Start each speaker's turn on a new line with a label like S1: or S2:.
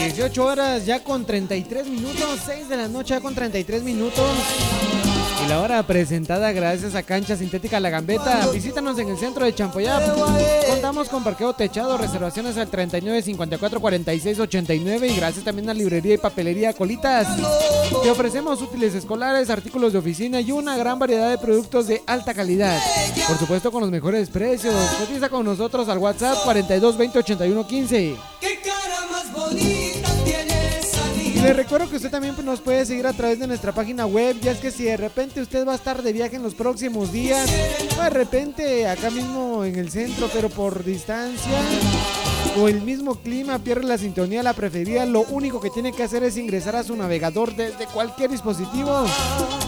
S1: 18 horas ya con 33 minutos, 6 de la noche ya con 33 minutos. Y la hora presentada gracias a Cancha Sintética La Gambeta. Visítanos en el centro de Champoyap. Contamos con parqueo techado, reservaciones al 39 54 46 89 y gracias también a Librería y Papelería Colitas. Te ofrecemos útiles escolares, artículos de oficina y una gran variedad de productos de alta calidad. Por supuesto con los mejores precios. Cotiza con nosotros al WhatsApp 42 20 81 15.
S2: ¡Qué cara más bonita tienes, Anita!
S1: Y le recuerdo que usted también nos puede seguir a través de nuestra página web. Ya es que si de repente usted va a estar de viaje en los próximos días, o de repente acá mismo en el centro, pero por distancia, o el mismo clima, pierde la sintonía, la preferida, lo único que tiene que hacer es ingresar a su navegador desde cualquier dispositivo